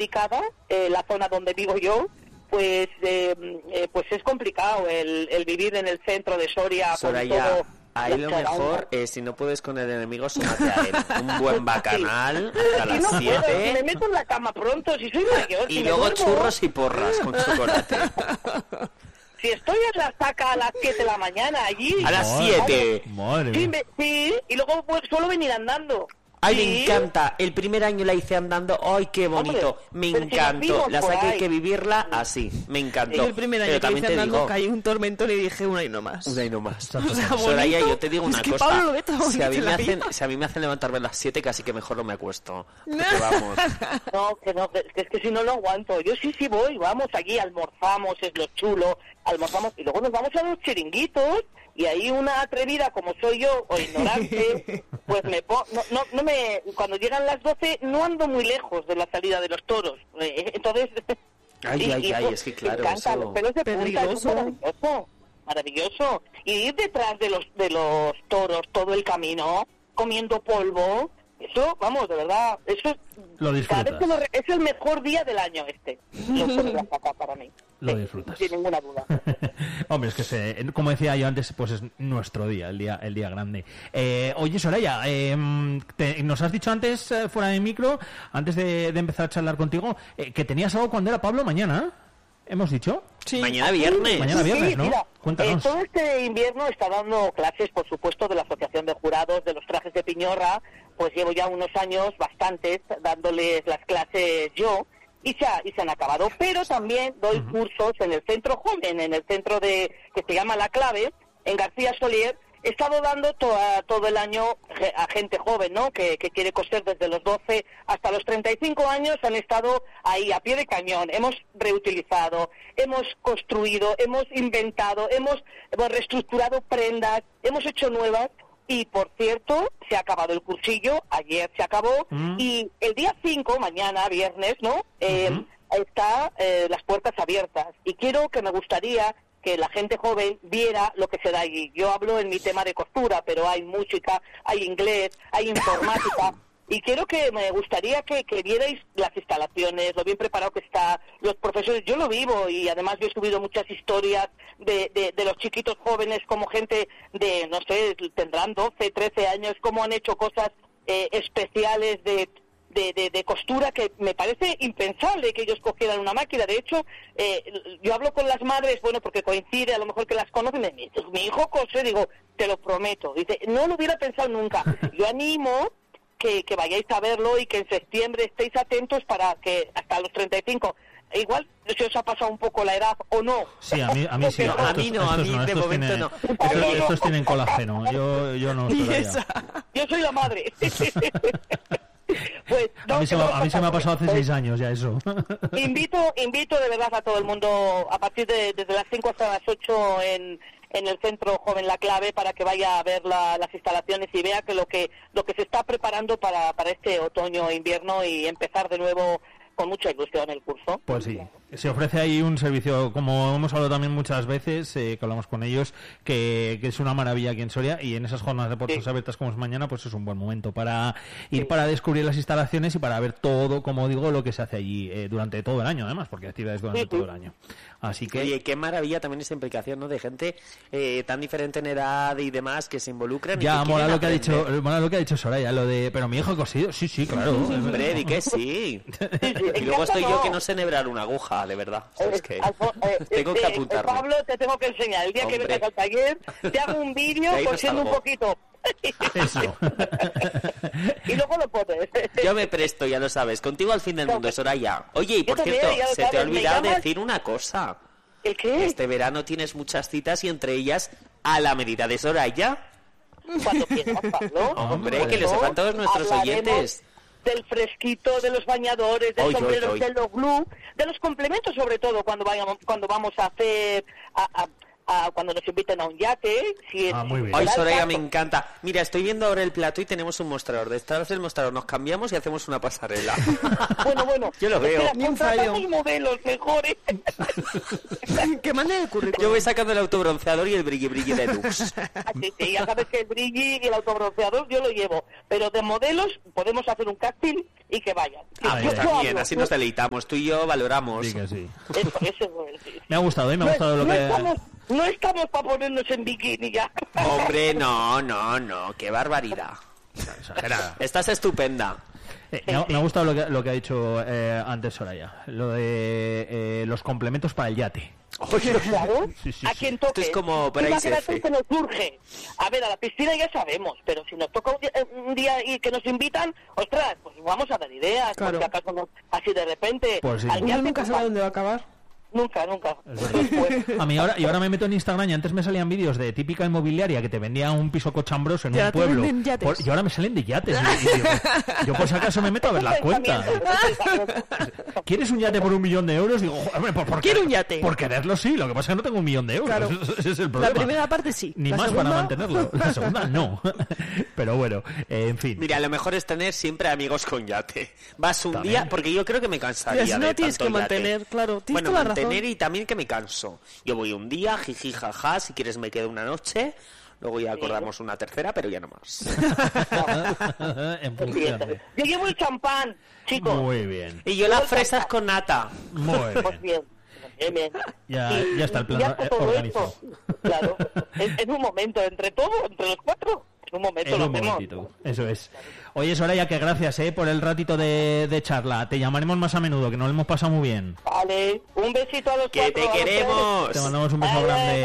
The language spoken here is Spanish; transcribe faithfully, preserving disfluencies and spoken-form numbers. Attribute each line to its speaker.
Speaker 1: delicada, eh, la zona donde vivo yo, pues eh, eh, pues es complicado el, el vivir en el centro de Soria.
Speaker 2: Soraya,
Speaker 1: con todo
Speaker 2: ahí lo mejor, eh, si no puedes con el enemigo, súmate a él. Un buen bacanal a las
Speaker 1: si no
Speaker 2: siete.
Speaker 1: puedo, si me meto en la cama pronto, si soy mayor,
Speaker 2: Y
Speaker 1: si
Speaker 2: luego
Speaker 1: me duermo,
Speaker 2: churros y porras con chocolate.
Speaker 1: si estoy en la saca a las siete de la mañana allí...
Speaker 2: A las siete.
Speaker 3: Madre
Speaker 1: Sí,
Speaker 3: mía.
Speaker 1: me- sí, y luego pues, suelo venir andando.
Speaker 2: Ay,
Speaker 1: Sí.
Speaker 2: me encanta. El primer año la hice andando. Ay, qué bonito.
Speaker 1: Hombre,
Speaker 2: Me
Speaker 1: pero si
Speaker 2: encantó.
Speaker 1: nos vimos
Speaker 2: La
Speaker 1: por
Speaker 2: saqué, hay
Speaker 1: ahí.
Speaker 2: que vivirla así. Me encantó.
Speaker 4: Yo el primer año
Speaker 2: Pero
Speaker 4: que
Speaker 2: también
Speaker 4: hice
Speaker 2: te
Speaker 4: andando
Speaker 2: digo,
Speaker 4: cayó un tormentón y dije una y no más.
Speaker 2: una y no más.
Speaker 4: O sea,
Speaker 2: Soraya,
Speaker 4: bonito.
Speaker 2: yo te digo
Speaker 4: Es
Speaker 2: una
Speaker 4: que
Speaker 2: cosa.
Speaker 4: Pablo lo ve tan
Speaker 2: Si a, mí
Speaker 4: bonito en
Speaker 2: me
Speaker 4: la
Speaker 2: hacen,
Speaker 4: vida.
Speaker 2: si a mí me hacen levantarme a las siete, casi que mejor no me acuesto. Porque vamos.
Speaker 1: No, que no, que, que es que si no lo aguanto. Yo sí, sí voy, vamos allí, almorzamos, es lo chulo, almorzamos y luego nos vamos a los chiringuitos y ahí una atrevida como soy yo, o ignorante, pues me po no, no, no me, cuando llegan las doce no ando muy lejos de la salida de los toros. Eh, Entonces...
Speaker 2: Ay,
Speaker 1: y-
Speaker 2: ay,
Speaker 1: y
Speaker 2: ay,
Speaker 1: eso
Speaker 2: es que
Speaker 1: me
Speaker 2: claro,
Speaker 1: encanta,
Speaker 2: eso-
Speaker 1: los pelos de punta, eso es
Speaker 4: Peligroso.
Speaker 1: maravilloso, maravilloso. Y ir detrás de los de los toros todo el camino, comiendo polvo, eso, vamos, de verdad, eso es...
Speaker 3: Lo
Speaker 1: cada vez
Speaker 3: disfrutas.
Speaker 1: que lo re- es el mejor día del año este, los toros de la Saca para mí.
Speaker 3: Lo
Speaker 1: Sí,
Speaker 3: disfrutas.
Speaker 1: sin ninguna duda.
Speaker 3: Hombre, es que se- como decía yo antes, pues es nuestro día, el día, el día grande. Eh, oye, Soraya, eh, te- nos has dicho antes, eh, fuera de micro, antes de, de empezar a charlar contigo, eh, que tenías algo cuando era Pablo mañana. ¿Hemos dicho?
Speaker 4: Sí.
Speaker 2: Mañana viernes.
Speaker 3: Mañana viernes,
Speaker 1: Sí,
Speaker 3: ¿no?
Speaker 1: mira,
Speaker 3: Cuéntanos.
Speaker 1: eh, todo este invierno está dando clases, por supuesto, de la Asociación de Jurados de los Trajes de Piñorra, pues llevo ya unos años, bastantes, dándoles las clases yo, y se, ha- y se han acabado. Pero también doy cursos en el Centro Joven, en el centro de que se llama La Clave, en García Solier. He estado dando toda, todo el año ge- a gente joven, ¿no?, que, que quiere coser desde los doce hasta los treinta y cinco años, han estado ahí a pie de cañón. Hemos reutilizado, hemos construido, hemos inventado, hemos, hemos reestructurado prendas, hemos hecho nuevas. Y, por cierto, se ha acabado el cursillo, ayer se acabó,
Speaker 3: Mm.
Speaker 1: y el día cinco, mañana, viernes, ¿no?, eh,
Speaker 3: Ujú.
Speaker 1: está eh, las puertas abiertas. Y quiero que me gustaría que la gente joven viera lo que se da allí. Yo hablo en mi tema de costura, pero hay música, hay inglés, hay informática. Y quiero que me gustaría que, que vierais las instalaciones, lo bien preparado que está, los profesores. Yo lo vivo y además yo he subido muchas historias de, de, de los chiquitos jóvenes, como gente de, no sé, tendrán doce, trece años, cómo han hecho cosas eh, especiales de... De, de, de costura que me parece impensable que ellos cogieran una máquina. De hecho, eh, yo hablo con las madres, bueno, porque coincide, a lo mejor que las conocen, me dicen, mi hijo cose, digo, te lo prometo. Dice, no lo hubiera pensado nunca. Yo animo que, que vayáis a verlo y que en septiembre estéis atentos para que hasta los treinta y cinco, igual se os ha pasado un poco la edad o no.
Speaker 3: Sí, a mí, a mí sí.
Speaker 2: No, a mí no, a mí de
Speaker 3: estos
Speaker 2: momento
Speaker 3: tienen-
Speaker 2: no.
Speaker 3: Estos,
Speaker 1: Pero-
Speaker 3: estos tienen colágeno, yo, yo no.
Speaker 4: Y
Speaker 3: Soraya.
Speaker 4: esa.
Speaker 1: Yo soy la madre. Pues, no,
Speaker 3: A mí, se me,
Speaker 1: que
Speaker 3: a mí se me ha pasado hace
Speaker 1: pues,
Speaker 3: seis años ya eso.
Speaker 1: Invito, invito de verdad a todo el mundo a partir de desde las cinco hasta las ocho en, en el Centro Joven La Clave para que vaya a ver la, las instalaciones y vea que lo que lo que se está preparando para, para este otoño e invierno y empezar de nuevo con mucha ilusión el curso.
Speaker 3: Pues sí, se ofrece ahí un servicio, como hemos hablado también muchas veces, eh, que hablamos con ellos, que, que es una maravilla aquí en Soria, y en esas jornadas de puertas
Speaker 1: Sí.
Speaker 3: abiertas como es mañana, pues es un buen momento para ir para descubrir las instalaciones y para ver todo, como digo, lo que se hace allí eh, durante todo el año, además, porque hay actividades durante
Speaker 1: Sí, sí.
Speaker 3: todo el año. Así que...
Speaker 2: Oye, qué maravilla también esa implicación, ¿no?, de gente eh, tan diferente en edad y demás que se involucran. y
Speaker 3: Ya,
Speaker 2: que
Speaker 3: mola
Speaker 2: quieren
Speaker 3: lo que ha dicho,
Speaker 2: aprender.
Speaker 3: mola lo que ha dicho Soraya, lo de, pero mi hijo ha cosido, sí, sí, claro.
Speaker 2: Hombre, di que sí.
Speaker 1: En
Speaker 2: Y luego
Speaker 1: casa
Speaker 2: estoy yo
Speaker 1: no.
Speaker 2: que no sé enhebrar una aguja, de verdad.
Speaker 1: Eh,
Speaker 2: Es que
Speaker 1: Alfo- eh,
Speaker 2: tengo que
Speaker 1: eh,
Speaker 2: apuntarme.
Speaker 1: Pablo, te tengo que enseñar. El día que
Speaker 2: Hombre.
Speaker 1: vengas al taller, te hago un vídeo
Speaker 2: De ahí no
Speaker 1: cosiendo un
Speaker 2: salgo.
Speaker 1: poquito.
Speaker 3: Eso.
Speaker 1: Y luego lo pones.
Speaker 2: yo me presto, ya lo sabes. Contigo al fin del mundo, Soraya. Oye, y por
Speaker 1: Yo también,
Speaker 2: cierto,
Speaker 1: ya lo
Speaker 2: se te ha
Speaker 1: sabes, me
Speaker 2: olvidado
Speaker 1: llamas-
Speaker 2: decir una cosa.
Speaker 1: ¿El qué?
Speaker 2: Este verano tienes muchas citas y entre ellas a la medida de Soraya.
Speaker 1: Cuando quieras, Pablo.
Speaker 2: Hombre, que lo sepan todos nuestros
Speaker 1: Hablaremos
Speaker 2: oyentes.
Speaker 1: del fresquito, de los bañadores, del
Speaker 2: Oy, oy,
Speaker 1: sombrero,
Speaker 2: oy.
Speaker 1: de los glue, de los complementos sobre todo cuando vayamos, cuando vamos a hacer, a, a- a cuando nos inviten a un yate. Si es,
Speaker 3: Ah, muy bien.
Speaker 2: Ay,
Speaker 1: será el
Speaker 2: Soraya,
Speaker 1: caso.
Speaker 2: me encanta. Mira, estoy viendo ahora el plato y tenemos un mostrador. Detrás del mostrador nos cambiamos y hacemos una pasarela.
Speaker 1: Bueno, bueno.
Speaker 2: Yo lo veo.
Speaker 1: Espera,
Speaker 4: Ni un fallo.
Speaker 1: contratamos modelos mejores.
Speaker 4: Que mande el currículum.
Speaker 2: Yo voy sacando el autobronceador y el brilli brilli de Lux.
Speaker 1: Ah, sí, sí, ya sabes que el brilli y el autobronceador yo lo llevo. Pero de modelos podemos hacer un casting y que vayan. Sí,
Speaker 3: Ah,
Speaker 1: yo-
Speaker 3: bien.
Speaker 1: yo
Speaker 2: También,
Speaker 1: hablo,
Speaker 2: así
Speaker 1: yo-
Speaker 2: nos deleitamos. Tú y yo valoramos.
Speaker 3: Sí que sí.
Speaker 1: Eso, eso, sí.
Speaker 3: Me ha gustado, ¿eh? Me ha
Speaker 1: No,
Speaker 3: gustado lo
Speaker 1: no
Speaker 3: que...
Speaker 1: estamos, no estamos para ponernos en bikini ya.
Speaker 2: Hombre, no, no, no. Qué barbaridad.
Speaker 3: Exagerada.
Speaker 2: Estás estupenda.
Speaker 3: Eh, me, ha, me ha gustado lo que, lo que ha dicho eh, antes Soraya. Lo de eh, los complementos para el yate.
Speaker 1: Claro,
Speaker 3: Sí, sí,
Speaker 1: a
Speaker 3: sí.
Speaker 1: quien toque.
Speaker 2: Esto es como
Speaker 1: Tú
Speaker 2: Bryce
Speaker 1: imagínate
Speaker 2: F.
Speaker 1: que nos surge. A ver, a la piscina ya sabemos, pero si nos toca un día, un día y que nos invitan, ostras, pues vamos a dar ideas,
Speaker 4: Claro.
Speaker 1: porque acaso no, así de repente.
Speaker 3: Pues sí.
Speaker 1: al
Speaker 4: Uno
Speaker 1: yate,
Speaker 4: nunca
Speaker 1: pues,
Speaker 4: sabe
Speaker 1: va-
Speaker 4: dónde va a acabar.
Speaker 1: Nunca, nunca.
Speaker 3: verdad. A mí ahora, y ahora me meto en Instagram y antes me salían vídeos de típica inmobiliaria que te vendía un piso cochambroso en
Speaker 4: Y
Speaker 3: un
Speaker 4: ahora te
Speaker 3: pueblo.
Speaker 4: venden yates.
Speaker 3: Por- y ahora me salen de yates. Y- y digo, yo por si acaso me meto a ver la cuenta. ¿Quieres un yate por un millón de euros? Digo, joder, por, por
Speaker 4: Quiero
Speaker 3: qué-
Speaker 4: un yate.
Speaker 3: Por quererlo sí, lo que pasa es que no tengo un millón de euros.
Speaker 4: Claro.
Speaker 3: Ese, ese es el
Speaker 4: La
Speaker 3: problema.
Speaker 4: primera parte sí.
Speaker 3: Ni
Speaker 4: La
Speaker 3: más
Speaker 4: segunda-
Speaker 3: para mantenerlo. La segunda no. Pero bueno, eh, en fin.
Speaker 2: Mira, lo mejor es tener siempre amigos con yate. Vas un
Speaker 3: También.
Speaker 2: día, porque yo creo que me cansaría
Speaker 4: Mira, si no
Speaker 2: de
Speaker 4: tienes
Speaker 2: tanto
Speaker 4: que
Speaker 2: yate.
Speaker 4: mantener, claro, tienes
Speaker 2: Bueno,
Speaker 4: toda la razón.
Speaker 2: mantener y también que me canso. Yo voy un día, jiji, jaja, si quieres me quedo una noche, luego ya acordamos una tercera, pero ya no más.
Speaker 3: En función de-
Speaker 1: Yo llevo el champán, chicos.
Speaker 3: Muy bien.
Speaker 2: Y yo las fresas con nata.
Speaker 3: Muy
Speaker 1: Pues
Speaker 3: bien.
Speaker 1: bien. Bien, bien.
Speaker 3: Ya-
Speaker 1: Sí,
Speaker 3: ya está el plan,
Speaker 1: ya está
Speaker 3: eh,
Speaker 1: todo
Speaker 3: organizado.
Speaker 1: esto. Claro. En, en un momento, entre todos, entre los cuatro, en un momento
Speaker 3: En
Speaker 1: lo
Speaker 3: un
Speaker 1: hacemos.
Speaker 3: momentito. Eso es. Oye, Soraya, que gracias eh, por el ratito de, de charla. Te llamaremos más a menudo, que nos lo hemos pasado muy bien.
Speaker 1: Vale, un besito a los
Speaker 2: ¡Que
Speaker 1: cuatro.
Speaker 2: te
Speaker 1: a los tres.
Speaker 2: queremos!
Speaker 3: Te mandamos un beso
Speaker 1: Vale.
Speaker 3: grande.